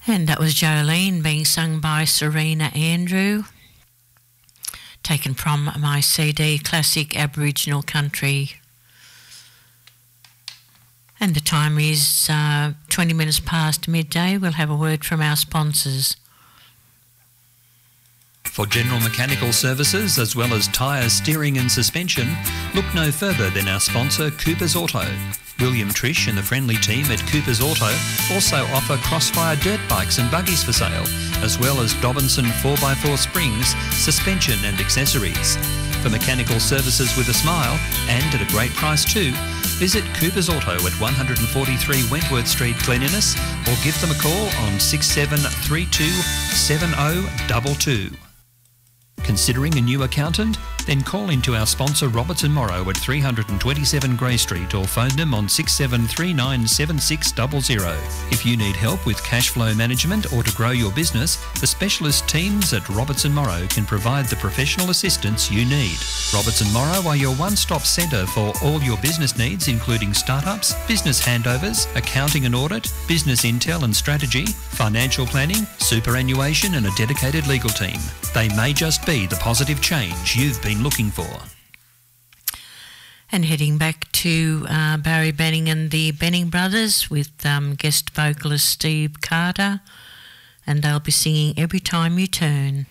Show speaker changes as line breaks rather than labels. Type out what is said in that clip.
And that was Jolene being sung by Serena Andrew, taken from my CD, Classic Aboriginal Country. And the time is 20 minutes past midday. We'll have a word from our sponsors.
For general mechanical services as well as tyres, steering and suspension, look no further than our sponsor Cooper's Auto. William Trish and the friendly team at Cooper's Auto also offer Crossfire dirt bikes and buggies for sale, as well as Dobinson 4x4 springs, suspension and accessories. For mechanical services with a smile, and at a great price too, visit Cooper's Auto at 143 Wentworth Street, Glen Innes, or give them a call on 6732 7022. Considering a new accountant? Then call into our sponsor Robertson Morrow at 327 Grey Street or phone them on 67397600. If you need help with cash flow management or to grow your business, the specialist teams at Robertson Morrow can provide the professional assistance you need. Robertson Morrow are your one-stop centre for all your business needs, including startups, business handovers, accounting and audit, business intel and strategy, financial planning, superannuation and a dedicated legal team. They may just be the positive change you've been looking for.
And heading back to Barry Benning and the Benning Brothers with guest vocalist Steve Carter, and they'll be singing Every Time You Turn.